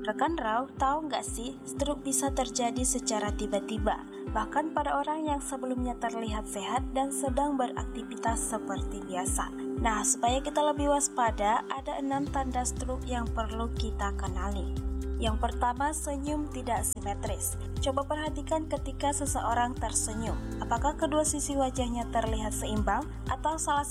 Rekan Rau, tahu nggak sih, stroke bisa terjadi secara tiba-tiba, bahkan pada orang yang sebelumnya terlihat sehat dan sedang beraktivitas seperti biasa. Nah, supaya kita lebih waspada, ada 6 tanda stroke yang perlu kita kenali. Yang pertama, senyum tidak simetris. Coba perhatikan ketika seseorang tersenyum. Apakah kedua sisi wajahnya terlihat seimbang atau salah